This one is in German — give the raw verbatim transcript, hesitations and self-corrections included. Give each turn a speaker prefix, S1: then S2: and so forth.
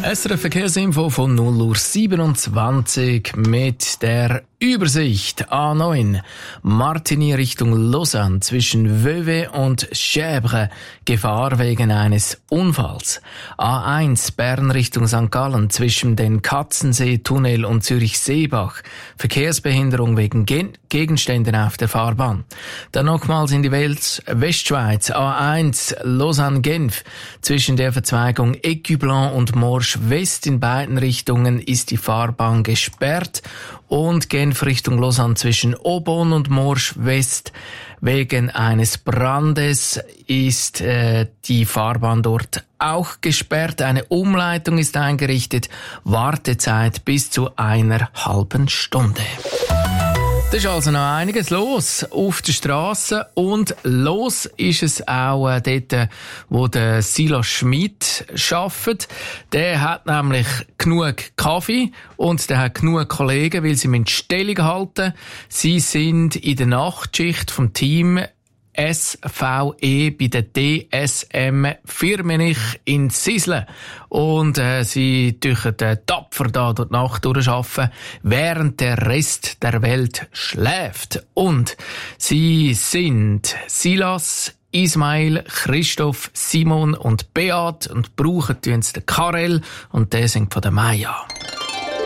S1: S R F Verkehrsinfo von null Uhr siebenundzwanzig mit der Übersicht. A neun Martigny Richtung Lausanne zwischen Vevey und Chèvres. Gefahr wegen eines Unfalls. A eins Bern Richtung Sankt Gallen zwischen den Katzensee-Tunnel und Zürich-Seebach. Verkehrsbehinderung wegen Gen- Gegenständen auf der Fahrbahn. Dann nochmals in die Welt Westschweiz. A eins Lausanne-Genf zwischen der Verzweigung Écublens und Morsch West in beiden Richtungen ist die Fahrbahn gesperrt. Und Genf Richtung Lausanne zwischen Aubonne und Morsch West. Wegen eines Brandes ist äh, die Fahrbahn dort auch gesperrt. Eine Umleitung ist eingerichtet. Wartezeit bis zu einer halben Stunde. Da ist also noch einiges los auf der Strasse und los ist es auch äh, dort, wo der Silas Schmid arbeitet. Der hat nämlich genug Kaffee und der hat genug Kollegen, weil sie müssen Stellung halten. Sie sind in der Nachtschicht vom Team S V E bei der D S M Firmenich in Sisle. Und äh, sie dürfen äh, tapfer da durch die Nacht durcharbeiten, während der Rest der Welt schläft. Und sie sind Silas, Ismail, Christoph, Simon und Beat und brauchen den Karel und der sind von der Maya.